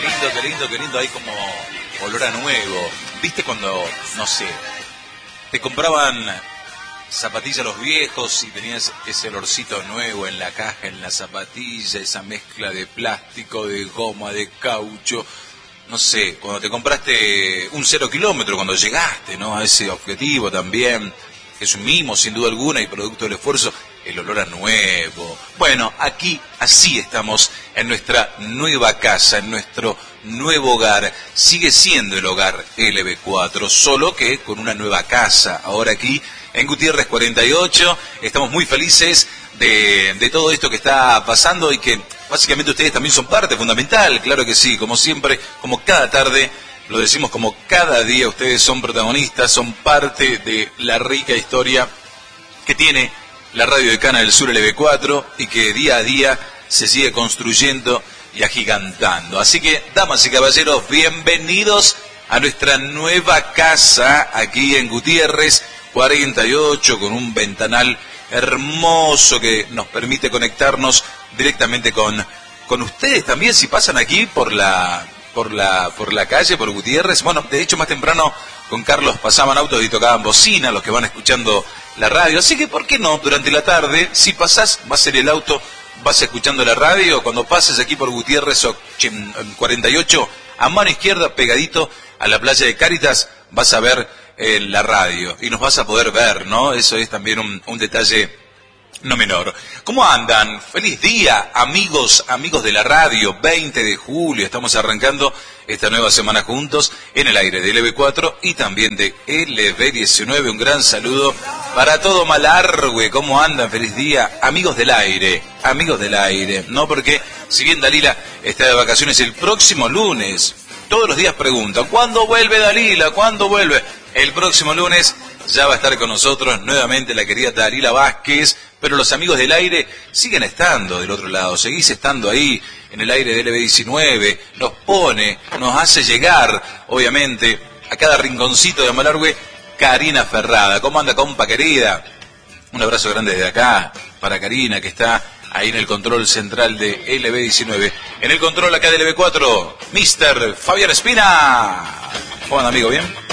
lindo, qué lindo, qué lindo. Hay como olor a nuevo. ¿Viste cuando, no sé, te compraban zapatillas los viejos y tenías ese olorcito nuevo en la caja, en la zapatilla, esa mezcla de plástico, de goma, de caucho? No sé, cuando te compraste un 0 kilómetro, cuando llegaste, ¿no?, a ese objetivo también, que es un mimo sin duda alguna y producto del esfuerzo, el olor a nuevo. Bueno, aquí así estamos en nuestra nueva casa, en nuestro nuevo hogar. Sigue siendo el hogar LB4, solo que con una nueva casa. Ahora aquí en Gutiérrez 48, estamos muy felices de todo esto que está pasando y que básicamente ustedes también son parte fundamental, claro que sí, como siempre, como cada tarde, lo decimos como cada día, ustedes son protagonistas, son parte de la rica historia que tiene la Radio Decana del Sur LB4 y que día a día se sigue construyendo y agigantando. Así que, damas y caballeros, bienvenidos a nuestra nueva casa aquí en Gutiérrez 48, con un ventanal hermoso que nos permite conectarnos directamente con ustedes también si pasan aquí por la calle, por Gutiérrez. Bueno, de hecho más temprano con Carlos pasaban autos y tocaban bocina, los que van escuchando la radio. Así que, ¿por qué no? Durante la tarde, si pasás, vas en el auto, vas escuchando la radio. Cuando pases aquí por Gutiérrez 48, a mano izquierda, pegadito a la playa de Cáritas, vas a ver la radio y nos vas a poder ver, ¿no? Eso es también un detalle no menor. ¿Cómo andan? Feliz día, amigos de la radio. 20 de julio, estamos arrancando esta nueva semana juntos en el aire de LB4 y también de LB19. Un gran saludo para todo Malargüe. ¿Cómo andan? Feliz día, amigos del aire, ¿no? Porque si bien Dalila está de vacaciones el próximo lunes, todos los días preguntan, ¿cuándo vuelve Dalila? ¿Cuándo vuelve? El próximo lunes ya va a estar con nosotros nuevamente la querida Dalila Vázquez, pero los amigos del aire siguen estando del otro lado, seguís estando ahí en el aire de LB19, nos hace llegar, obviamente, a cada rinconcito de Malargüe, Karina Ferrada. ¿Cómo anda, compa querida? Un abrazo grande desde acá para Karina, que está ahí en el control central de LB19. En el control acá de LB4, Mr. Fabián Espina. ¿Cómo anda, amigo? ¿Bien?